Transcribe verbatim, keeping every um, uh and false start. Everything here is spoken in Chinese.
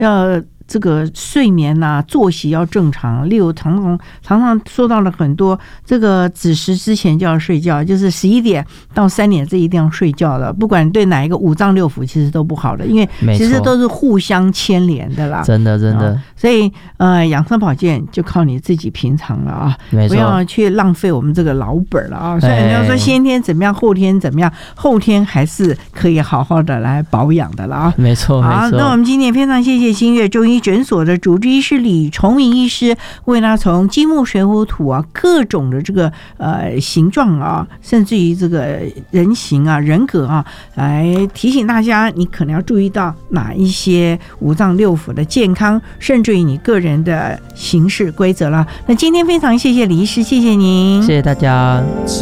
要这个睡眠啊作息要正常，例如常常常常说到了很多这个子时之前就要睡觉，就是十一点到三点这一定要睡觉了，不管对哪一个五脏六腑其实都不好的，因为其实都是互相牵连的啦， 真的真的、哦、 所以呃养生保健就靠你自己平常了啊，不要去浪费我们这个老本了啊。所以你要说先天怎么样后天怎么样，后天还是可以好好的来保养的了啊。 没错没错。 好，那我们今天非常谢谢新月中医诊所的主治医师李崇明医师，为他从金木水火土啊各种的这个呃形状啊，甚至于这个人形啊人格啊，来提醒大家你可能要注意到哪一些五脏六腑的健康，甚至于你个人的行事规则了。那今天非常谢谢李医师，谢谢您， 谢谢大家。